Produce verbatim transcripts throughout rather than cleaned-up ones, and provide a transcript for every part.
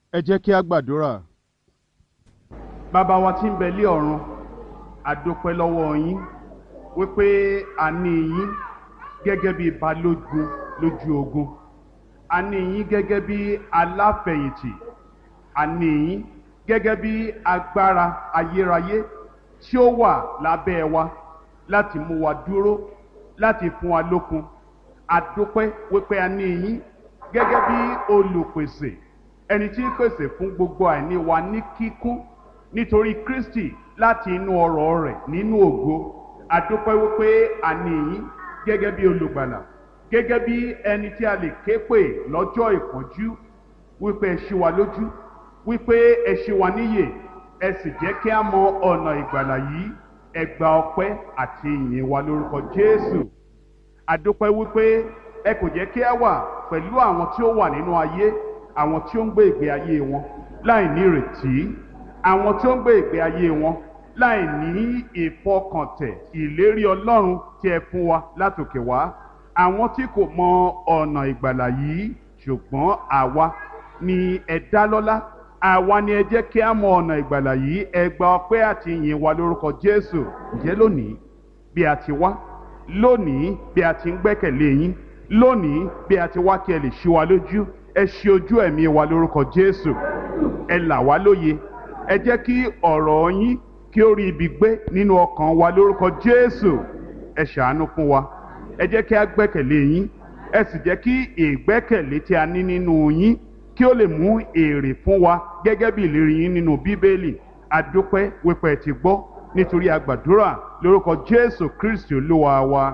Ẹ jẹ́ kí a gbàdúrà. Bàbá wa tí ń bẹ lé ọ̀run, a dúpẹ́ lọ́wọ́ yín wípé a ní yín gẹ́gẹ́ bí balógun lójú ogun. A ní yín gẹ́gẹ́ bí aláfẹ̀yìntì. A ní yín gẹ́gẹ́ bí agbára ayérayé tí ó wà lábẹ́ wa láti mú wa dúró, láti fún wa lókun. A dúpẹ́ wípé a ní yín gẹ́gẹ́ bí olùpèsè, ẹni tí ń pèsè fún gbogbo àìní wa ní kíkún nítorí Kristi láti inú ọrọ̀ rẹ̀ nínú ògo. A dúpẹ́ wípé a ní yín gẹ́gẹ́ bí olùgbàlà, gẹ́gẹ́ bí ẹni tí a lè ké pè lọ́jọ́ ìpọ́njú, wípé ẹ ṣí wa lójú, wípé ẹ ṣí wa níyè, ẹ sì jẹ́ kí a mọ ọ̀nà ìgbàlà yìí. Ẹ gba ọpẹ́ àti ìyìn wa lórúkọ Jésù. A dúpẹ́ wípé ẹ kò jẹ́ kí a wà pẹ̀lú àwọn tí ó wà nínú ayé, àwọn tí ó ń gbé ìgbé ayé wọn láì ní ìrètí, àwọn tí ó ń gbé ìgbé ayé wọn láì ní ìfọkàntẹ̀ ìlérí Ọlọ́run tí ẹ fún wa látòkè wá, àwọn tí kò mọ ọ̀nà ìgbàlà yìí. Ṣùgbọ́n àwa ni ẹ dá lọ́lá, àwa ni ẹ jẹ́ kí a mọ ọ̀nà ìgbàlà yìí. Ẹ gba ọpẹ́ àti ìyìn wa lórúkọ Jésù. Ǹjẹ́ lónìí bí a ti wá, lónìí bí a ti ń gbẹ́kẹ̀lé yín, lónìí bí a ti wá kí ẹ lè ṣí wa lójú, ẹ ṣí ojú ẹ̀mí wa lórúkọ Jésù. Ẹ là wá lóye, ẹ jẹ́ kí ọ̀rọ̀ yín kí ó rí ibi gbé nínú ọkàn wa lórúkọ Jésù. Ẹ ṣàánú fún wa, ẹ jẹ́ kí a gbẹ́kẹ̀lé yín, ẹ sì jẹ́ kí ìgbẹ́kẹ̀lé tí a ní nínú yín kí ó lè mú èrè fún wa gẹ́gẹ́ bí ìlérí yín nínú Bíbélì. A dúpẹ́ wípé ẹ ti gbọ́, nítorí a gbàdúrà lórúkọ Jésù Kristi Olúwa wa.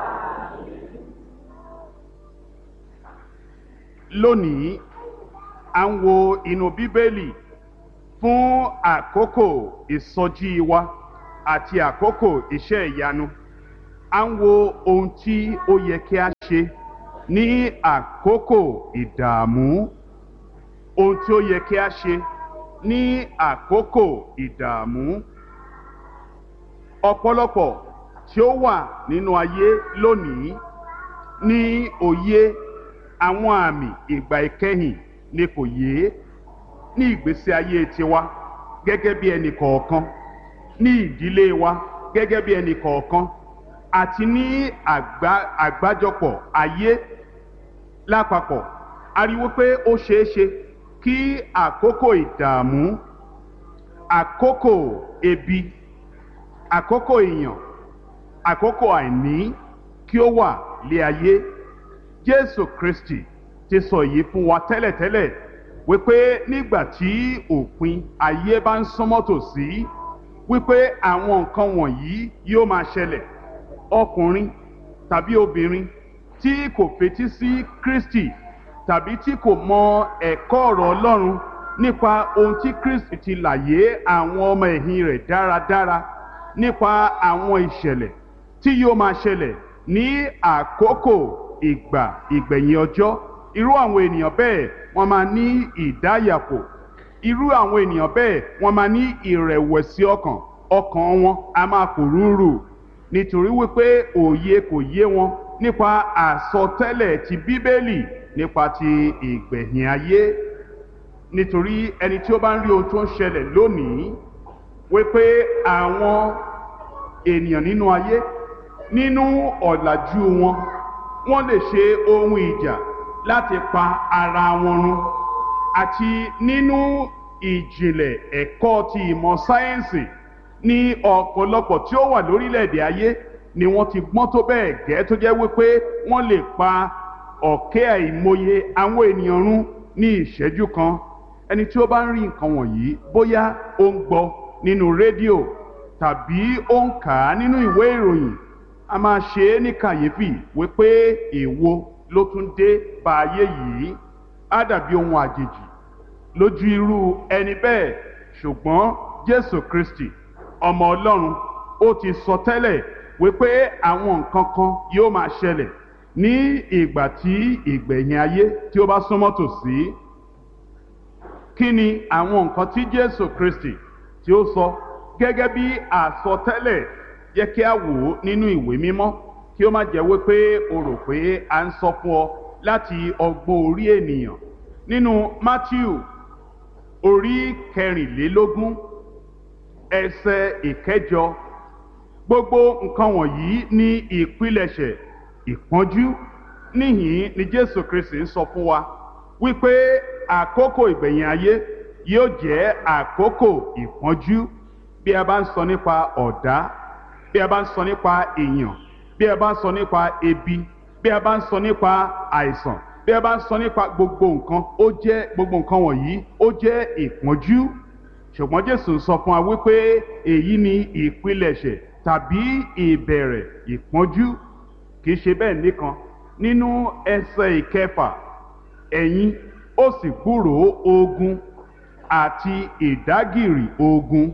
Lónìí à ń wo inú Bíbélì fún àkókò ìsọjí wa àti àkókò iṣẹ́ ìyanu. À ń wo ohun tí ó yẹ kí a ṣe ní àkókò ìdààmú, ohun tí ó yẹ kí a ṣe ní àkókò ìdààmú. Ọ̀pọ̀lọpọ̀ tí ó wà nínú ayé lónìí ní òye àwọn àmì ìgbà ìkẹyìn ni kò yé ní ìgbésí ayé tiwa gẹ́gẹ́ bí ẹnì kọ̀ọ̀kan, ní ìdílé wa gẹ́gẹ́ bí ẹnì kọ̀ọ̀kan, àti ní àgbá àgbájọpọ̀ ayé lápapọ̀. A rí wípé ó ṣeé ṣe kí àkókò ìdààmú, àkókò ebi, àkókò ìyàn, àkókò àìní kí ó wà lé ayé. Jésù Kristi ti sọ èyí fún wa tẹ́lẹ̀tẹ́lẹ̀ wípé nígbà tí òpin ayé bá ń súnmọ́ tòsí, wípé àwọn nǹkan wọ̀nyí yóò máa ṣẹlẹ̀. Ọkùnrin tàbí obìnrin tí kò fetí sí Kristi tàbí tí kò mọ ẹ̀kọ́ ọ̀rọ̀ Ọlọ́run nípa ohun tí Kristi ti làyé àwọn ọmọ ẹ̀yìn rẹ̀ dáradára, nípa àwọn ìṣẹ̀lẹ̀ tí yóò máa ṣẹlẹ̀ ní àkókò ìgbà ìgbẹ̀yìn ọjọ́. Irú àwọn ènìyàn bẹ́ẹ̀ wọ́n máa ní ìdáyàpò. Irú àwọn ènìyàn bẹ́ẹ̀ wọ́n máa ní ìrẹ̀wẹ̀sì ọkàn. Ọkàn wọn a máa pòrúurù nítorí wípé òye kò yé wọn nípa àsọtẹ́lẹ̀ ti Bíbélì nípa ti ìgbẹ̀yìn ayé. Nítorí ẹni tí ó bá ń rí ohun tó ń ṣẹlẹ̀ lónìí, wípé àwọn ènìyàn nínú ayé nínú ọ̀làjú wọn, wọ́n lè ṣe ohun ìjà láti pa ara wọn run, àti nínú ìjìnlẹ̀ ẹ̀kọ́ ti ìmọ̀ sáyẹ́ǹsì ní ọ̀pọ̀lọpọ̀ tí ó wà lórílẹ̀‐èdè ayé ni wọ́n ti gbọ́n tó bẹ́ẹ̀ gẹ́ tó jẹ́ wípé wọ́n lè pa ọ̀kẹ́ àìmọye àwọn ènìyàn run ní ìṣẹ́jú kan. Ẹni tí ó bá ń rí nǹkan wọ̀nyí, bóyá ó ń gbọ́ nínú rédíò tàbí ó ń kà á nínú ìwé ìròyìn, a máa ṣe é ní kàyéfì wípé èwo ló tún dé bá ayé yìí. Á dàbí ohun àjèjì lójú irú ẹni bẹ́ẹ̀. Ṣùgbọ́n Jésù Kristi ọmọ Ọlọ́run ó ti sọ tẹ́lẹ̀ wípé àwọn nǹkan kan yóò máa ṣẹlẹ̀ ní ìgbà tí ìgbẹ̀yìn ayé tí ó bá súnmọ́ tòsí. Kí ni àwọn nǹkan tí Jésù Kristi tí ó sọ gẹ́gẹ́ bí àsọtẹ́lẹ̀? Yẹ kí a wò ó nínú ìwé mímọ́ kí ó má jẹ́ wípé o rò pé à ń sọ fún ọ láti ọgbọ́n orí ènìyàn. Nínú Mátíù orí kẹrìnlélógún ẹsẹ̀ ìkẹjọ. Gbogbo nǹkan wọ̀nyí ní ìpilẹ̀ṣẹ̀ ìpọ́njú. Níhìn ni Jésù Kristi ń sọ fún wa wípé àkókò ìgbẹ̀yìn ayé yóò jẹ́ àkókò ìpọ́njú. Bí a bá ń sọ nípa ọ̀dá, bí a bá ń sọ nípa ìyàn, bí a bá ń sọ nípa ebi, bí a bá ń sọ nípa àìsàn, bí a bá ń sọ nípa gbogbo nǹkan, ó jẹ́ gbogbo nǹkan wọ̀nyí ó jẹ́ ìpọ́njú. Ṣùgbọ́n Jésù sọ fún wa wípé èyí ni ìpilẹ̀ṣẹ̀ tàbí ìbẹ̀rẹ̀ ìpọ́njú. Kì í ṣe bẹ́ẹ̀ nìkan. Nínú ẹsẹ̀ ìkẹfà, ẹ̀yin ó sì gbúròó ogun àti ìdágìrì ogun.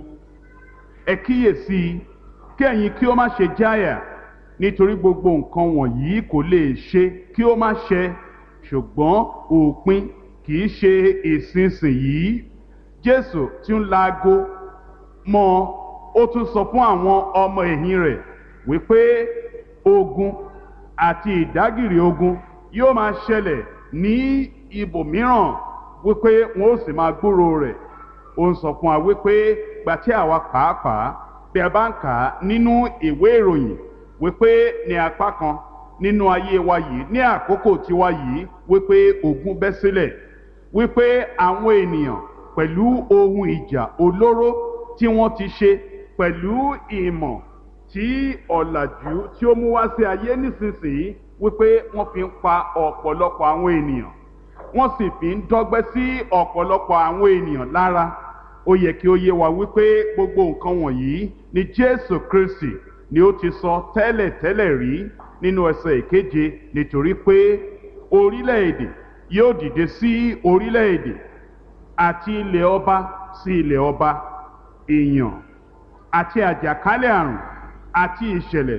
Ẹ kíyèsí kí ẹ̀yin kí ó má ṣe jáyà, nítorí gbogbo nǹkan wọ̀nyí kò lè ṣe kí ó má ṣẹ, ṣùgbọ́n òpin kì í ṣe ìsinsìnyí. Jésù tí ń laago mọ́ ó tún sọ fún àwọn ọmọ ẹ̀yìn rẹ̀ wípé ogun àti ìdágìrì ogun yóò máa ṣẹlẹ̀ ní ibòmíràn, wípé wọn ó sì máa gbúròó rẹ̀. Ó ń sọ fún wa wípé gbà tí àwa pàápàá bí a bá ń kà á nínú ìwé ìròyìn wípé ní apá kan nínú ayé wa yìí ní àkókò tiwa yìí wípé ogun bẹ́ sílẹ̀, wípé àwọn ènìyàn pẹ̀lú ohun ìjà olóró tí wọ́n ti ṣe, pẹ̀lú ìmọ̀ tí ọ̀làjú tí ó mú wá sí ayé nísinsìnyí, wípé wọ́n fi ń pa ọ̀pọ̀lọpọ̀ àwọn ènìyàn, wọ́n sì fi ń dọ́gbẹ́ sí ọ̀pọ̀lọpọ̀ àwọn ènìyàn lára. Ó yẹ kí ó yé wa wípé gbogbo nǹkan wọ̀nyí ni Jésù Kristi ni ó ti sọ tẹ́lẹ̀ tẹ́lẹ̀ rí nínú ẹsẹ̀ ìkeje, nítorí pé orílẹ̀-èdè yóò dìde sí orílẹ̀-èdè àti ilẹ̀ ọba sí ilẹ̀ ọba. Ìyàn àti àjàkálẹ̀ àrùn àti ìṣẹ̀lẹ̀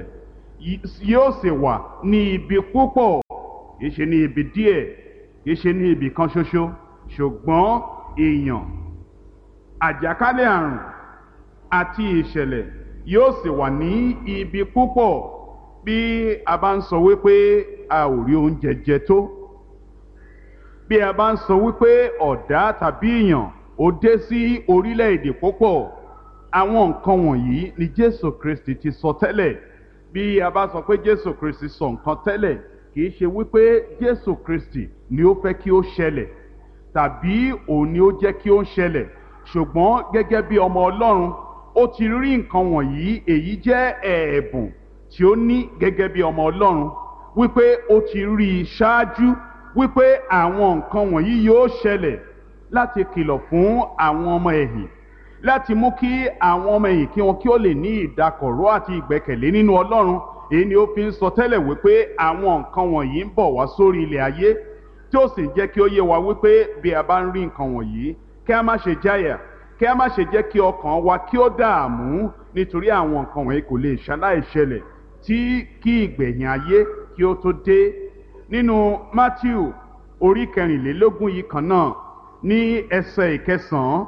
yóò sì wà ní ibi púpọ̀, kìí ṣe ní ibi díẹ̀, kìí ṣe ní ibi kan ṣoṣo, ṣùgbọ́n ìyàn, àjàkálẹ̀ àrùn àti ìṣẹ̀lẹ̀ yóò sì wà ní ibi púpọ̀. Bí a bá ń sọ wípé a ò rí oúnjẹ jẹ tó, bí a bá ń sọ wípé ọ̀dá tàbí ìyàn ó dé sí orílẹ̀-èdè púpọ̀, àwọn nǹkan wọ̀nyí ni Jésù Kristi ti sọ tẹ́lẹ̀. Bí a bá sọ pé Jésù Kristi sọ nǹkan tẹ́lẹ̀, kìí ṣe wípé Jésù Kristi ni ó fẹ́ kí ó ṣẹlẹ̀ tàbí òun ni ó jẹ́ kí ó ṣẹlẹ̀, ṣùgbọ́n gẹ́gẹ́ bí ọmọ Ọlọ́run ó ti rí nǹkan wọ̀nyí. Èyí jẹ́ ẹ̀bùn tí ó ní gẹ́gẹ́ bí ọmọ Ọlọ́run, wípé ó ti rí i ṣáájú wípé àwọn nǹkan wọ̀nyí yóò ṣẹlẹ̀, láti kìlọ̀ fún àwọn ọmọ ẹ̀yìn, láti mú kí àwọn ọmọ ẹ̀yìn kí wọn kí ó lè ní ìdákọ̀ró àti ìgbẹ́kẹ̀lé nínú Ọlọ́run. Èyí ni ó fi ń sọ tẹ́lẹ̀ wípé àwọn nǹkan wọ̀nyí ń bọ̀ wá sórí ilẹ̀ ayé, tí ó sì jẹ́ kí ó yé wa wípé bí a bá ń rí nǹkan wọ̀nyí, kí a má ṣe jáyà, kí a má ṣe jẹ́ kí ọkàn wa kí ó dààmú, nítorí àwọn nǹkan wọ̀nyí kò lè ṣaláì ṣẹlẹ̀ tí kí ìgbẹ̀yìn ayé kí ó tó dé. Nínú Mátíù orí kẹrìnlélógún yìí kan náà ní ẹsẹ̀ ìkẹsàn-án,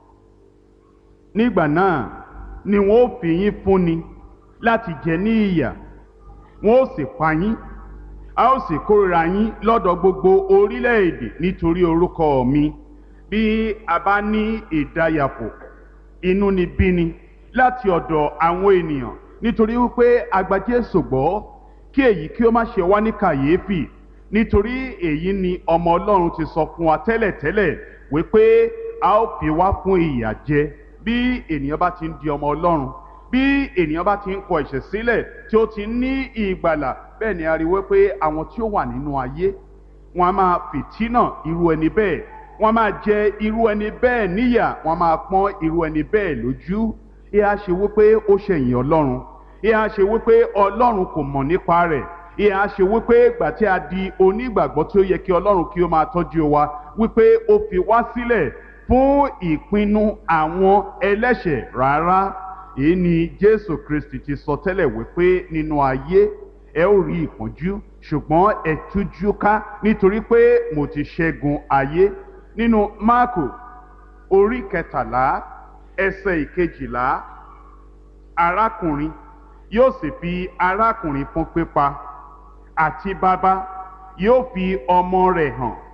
nígbà náà ni wọn ó fi yín fúnni láti jẹ ní ìyà, wọn ó sì pa yín, a ó sì kórìíra yín lọ́dọ̀ gbogbo orílẹ̀-èdè nítorí orúkọ mi. Bí a bá ní ìdáyàpò, inúnibíni láti ọ̀dọ̀ àwọn ènìyàn nítorí wípé a gba Jésù gbọ́, kí èyí kí ó má ṣe wá ní kàyéfì, nítorí èyí ni ọmọ Ọlọ́run ti sọ fún wa tẹ́lẹ̀tẹ́lẹ̀ wípé a ó fi wá fún ìyà jẹ. Bí ènìyàn bá ti ń di ọmọ Ọlọ́run, bí ènìyàn bá ti ń kọ ẹ̀ṣẹ̀ sílẹ̀ tí ó ti ní ìgbàlà, bẹ́ẹ̀ ni a rí wípé àwọn tí ó wà nínú ayé wọn a máa fìtínà irú ẹni bẹ́ẹ̀, wọn a máa jẹ irú ẹni bẹ́ẹ̀ níyà, wọn a máa pọ́n irú ẹni bẹ́ẹ̀ lójú. Ìhà ṣe wípé ó ṣẹ̀yìn Ọlọ́run, ìhà ṣe wípé Ọlọ́run kò mọ̀ nípa rẹ̀, ìhà ṣe wípé ìgbà tí a di onígbàgbọ́ tí ó yẹ kí Ọlọ́run kí ó máa tọ́jú wa, wípé ó fi wá sílẹ̀ fún ìpinnu àwọn ẹlẹ́ṣẹ̀ rárá. Èyí ni Jésù Kristi ti sọ tẹ́lẹ̀ wípé nínú ayé ẹ ó rí ìpọ́njú, ṣùgbọ́n ẹ tújú ká nítorí pé mo ti ṣẹ́gun ayé. Nínú Máàkù orí kẹtàlá ẹsẹ̀ ìkejìlá, arákùnrin yóò sì fi arákùnrin fún pípa, àti bàbá yóò fi ọmọ rẹ̀ hàn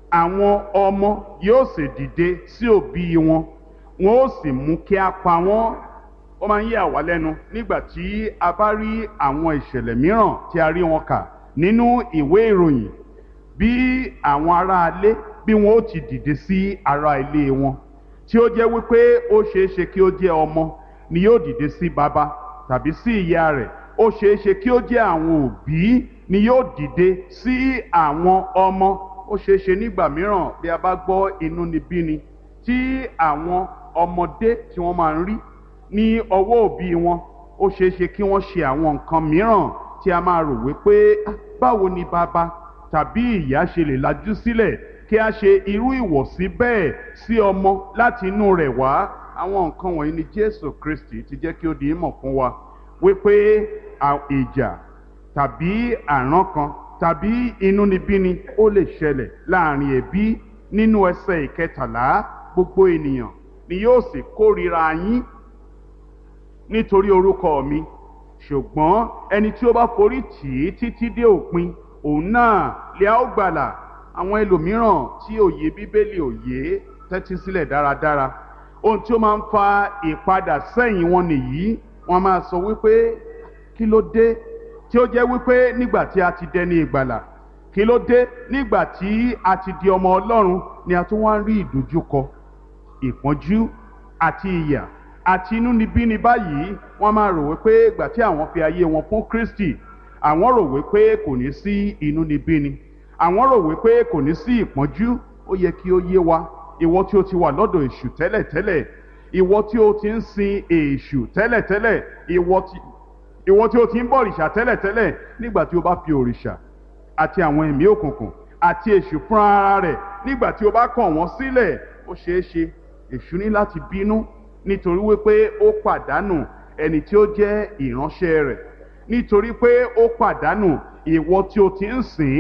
àwọn ọmọ yóò sì dìde sí òbí wọn wọn ó sì mú kí a pa wọ́n. Ó máa ń yà wá lẹ́nu nígbà tí a bá rí àwọn ìṣẹ̀lẹ̀ mìíràn tí a rí wọn kà nínú ìwé ìròyìn, bí àwọn aráalé bí wọn ó ti dìde sí ará ilé wọn, tí ó jẹ́ wípé ó ṣeé ṣe kí ó jẹ́ ọmọ ni yóò dìde sí bàbá tàbí sí ìyá rẹ̀, ó ṣeé ṣe kí ó jẹ́ àwọn òbí ni yóò dìde sí àwọn ọmọ. Ó ṣeé ṣe nígbà mìíràn bí a bá gbọ́ inúnibíni tí àwọn ọmọdé tí wọ́n máa ń rí ní ọwọ́ òbí wọn, ó ṣeé ṣe kí wọ́n ṣe àwọn nǹkan mìíràn tí a máa rò wípé báwo ni bàbá tàbí ìyá ṣe lè lajú sílẹ̀ kí a ṣe irú ìwọ̀sí bẹ́ẹ̀ sí ọmọ láti inú rẹ̀ wá. Àwọn nǹkan wọ̀nyí ni Jésù Kristi ti jẹ́ kí ó di ìmọ̀ fún wa wípé ìjà tàbí àrán kan tàbí inúnibíni ó lè ṣẹlẹ̀ láàrin ẹbí. Nínú ẹsẹ̀ ìkẹtàlá, gbogbo ènìyàn ni yóò sì kórìíra yín nítorí orúkọ mi, ṣùgbọ́n ẹni tí ó bá forí tì í títí dé òpin, òun náà lè a ó gbàlà. Àwọn ẹlòmíràn tí òye Bíbélì òye tẹ́tí sílẹ̀ dáradára, ohun tí ó máa ń fa ìpadà sẹ́yìn wọn nìyí. Wọ́n máa sọ wípé kí ló dé tí ó jẹ́ wípé nígbà tí a ti dẹni ìgbàlà, kí ló dé nígbà tí a ti di ọmọ Ọlọ́run ni a tún wá ń rí ìdojúkọ, ìpọ́njú àti ìyà àti inúnibíni báyìí. Wọ́n máa rò wípé ìgbà tí àwọn fi ayé wọn fún Kristi, àwọn rò wípé kò ní sí inúnibíni, àwọn rò wípé kò ní sí ìpọ́njú. Ó yẹ kí ó yé wa, ìwọ tí ó ti wà lọ́dọ̀ èṣù tẹ́lẹ̀tẹ́lẹ̀, ìwọ tí ó ti ń sin èṣù tẹ́lẹ̀tẹ́lẹ̀, ìwọ tí ìwọ tí ó ti ń bọ òrìṣà tẹ́lẹ̀tẹ́lẹ̀, nígbà tí ó bá fi òrìṣà àti àwọn ẹ̀mí òkùnkùn àti èṣù fún ara rẹ̀, nígbà tí ó bá kọ̀ wọ́n sílẹ̀, ó ṣeé ṣe èṣù ní láti bínú nítorí wípé ó pàdánù ẹni tí ó jẹ́ ìránṣẹ́ rẹ̀, nítorí pé ó pàdánù ìwọ tí ó ti ń sìn